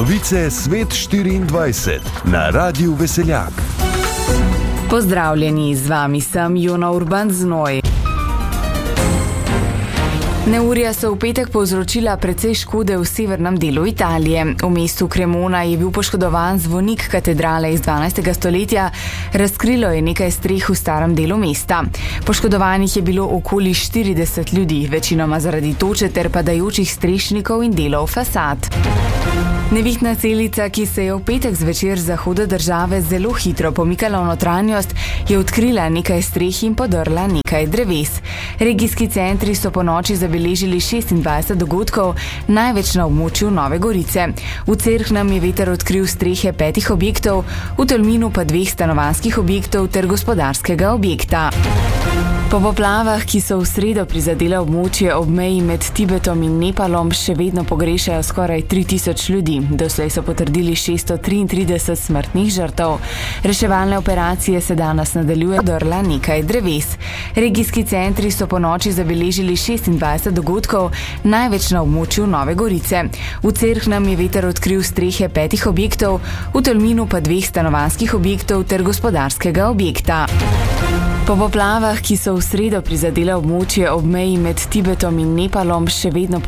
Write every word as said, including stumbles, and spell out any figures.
Novice Svet štiriindvajset na Radiu Veseljak. Pozdravljeni, z vami sem Jona Urban Znoj. Neurja so v petek povzročila precej škode v severnem delu Italije. V mestu Cremona je bil poškodovan zvonik katedrale iz dvanajstega stoletja, razkrilo je nekaj streh v starem delu mesta. Poškodovanih je bilo okoli štirideset ljudi, večinoma zaradi toče ter padajočih strešnikov in delov fasad. Nevihtna celica, ki se je v petek zvečer z zahoda države zelo hitro pomikala v notranjost, je odkrila nekaj streh in podrla nekaj dreves. Regijski centri so po noči zabeležili šestindvajset dogodkov, največ na območju Nove Gorice. V Cerknem je veter odkril strehe petih objektov, v Tolminu pa dveh stanovanjskih objektov ter gospodarskega objekta. Po poplavah, ki so v sredo prizadele območje ob meji med Tibetom in Nepalom, še vedno pogrešajo skoraj tri tisoč ljudi. Doslej so potrdili šeststo triintrideset smrtnih žrtev. Reševalne operacije se danes nadaljuje, drla nekaj dreves. Regijski centri so po noči zabeležili šestindvajset dogodkov, največ na območju Nove Gorice. V Cerknem je veter odkril strehe petih objektov, v Tolminu pa dveh stanovanjskih objektov ter gospodarskega objekta. Po poplavah, ki so v sredo prizadele območje ob meji med Tibetom in Nepalom, še vedno